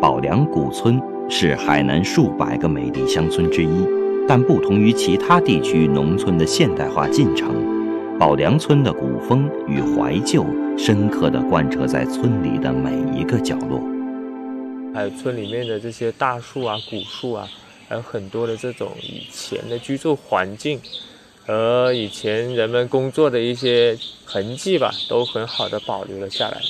宝梁古村是海南数百个美丽乡村之一，但不同于其他地区农村的现代化进程，宝梁村的古风与怀旧深刻地贯彻在村里的每一个角落。 还有村里面的这些大树啊、古树啊，还有很多的这种以前的居住环境和以前人们工作的一些痕迹吧，都很好的保留了下来。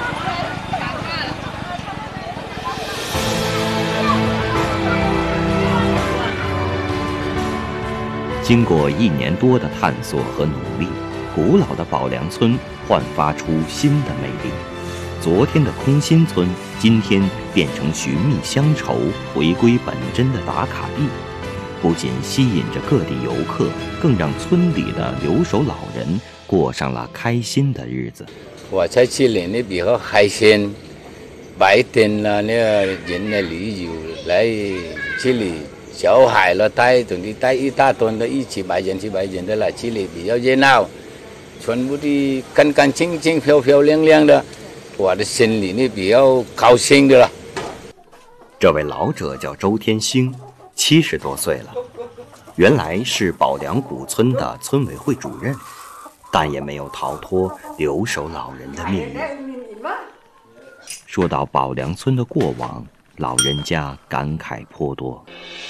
经过1年多的探索和努力，古老的宝梁村焕发出新的魅力。昨天的空心村，今天变成寻觅乡愁、回归本真的打卡地，不仅吸引着各地游客，更让村里的留守老人过上了开心的日子。 我在这里呢比较开心，白天呢人的旅游来这里。小孩了带一大堆的100-200人的来这里比较热闹，全部的干干净净、漂漂亮亮的，我的心里呢比较高兴的了。 这位老者叫周天星，70多岁了，原来是宝梁古村的村委会主任，但也没有逃脱留守老人的命运。说到宝梁村的过往，老人家感慨颇多。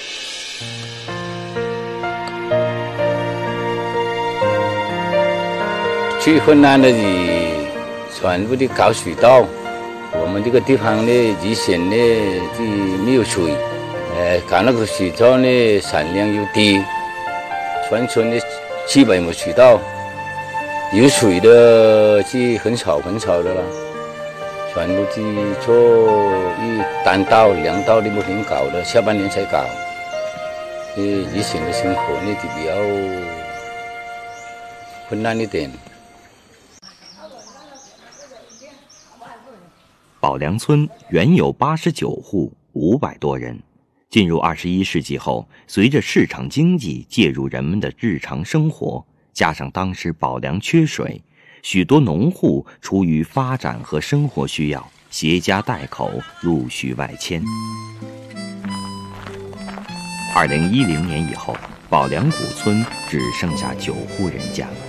最困难的是全部的搞水道，我们这个地方呢以前呢就没有水，搞那个水道呢产量又低，全村的基本没水道，有水的就很少的了，全部去做单道、2道的不停搞的，下半年才搞。以前的生活呢就比较困难一点。 宝梁村原有89户，500多人。进入21世纪后，随着市场经济介入人们的日常生活，加上当时宝梁缺水，许多农户出于发展和生活需要，携家带口陆续外迁。2010年以后，宝梁古村只剩下9户人家了。